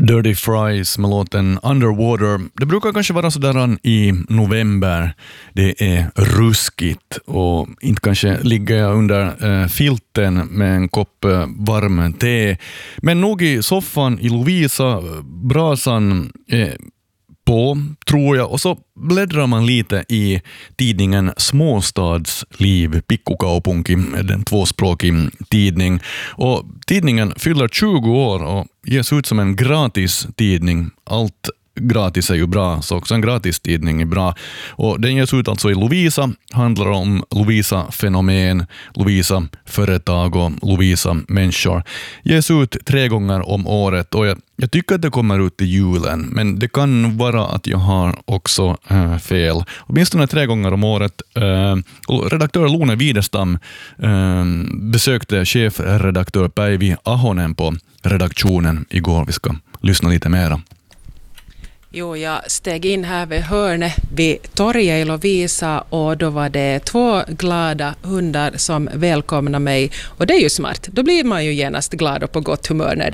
Dirty Fries med låten Underwater. Det brukar kanske vara sådär i november. Det är ruskigt och inte kanske ligger jag under filten med en kopp varm te. Men nog i soffan i Lovisa, brasan på, tror jag. Och så bläddrar man lite i tidningen Småstadsliv, Pikkukaupunki, den tvåspråkig tidning. Och tidningen fyller 20 år och ges ut som en gratis tidning. Allt gratis är ju bra, så också en gratis tidning är bra. Och den ges ut alltså i Lovisa, handlar om Lovisa-fenomen, Lovisa-företag och Lovisa-människor. Ges ut 3 gånger om året och jag tycker att det kommer ut i julen, men det kan vara att jag har också fel. Åtminstone 3 gånger om året. Redaktör Lone Widestam besökte chefredaktör Päivi Ahonen på redaktionen igår. Vi ska lyssna lite mera. Jo, jag steg in här vid hörnet vid torget i Lovisa och då var det 2 glada hundar som välkomnade mig. Och det är ju smart. Då blir man ju genast glad och på gott humör när